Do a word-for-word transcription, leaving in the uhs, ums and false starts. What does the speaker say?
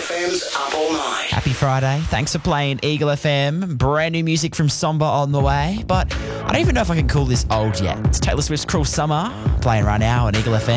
F M's Up All Night. Happy Friday. Thanks for playing Eagle F M. Brand new music from Somber on the way. But I don't even know if I can call this old yet. It's Taylor Swift's Cruel Summer playing right now on Eagle F M.